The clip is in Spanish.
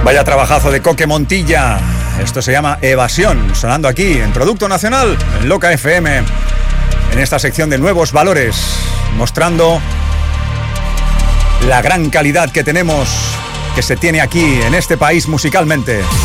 Vaya trabajazo de Coque Montilla. Esto se llama Evasión, sonando aquí en Producto Nacional, en Loca FM, en esta sección de Nuevos Valores, mostrando la gran calidad que tenemos, que se tiene aquí en este país musicalmente.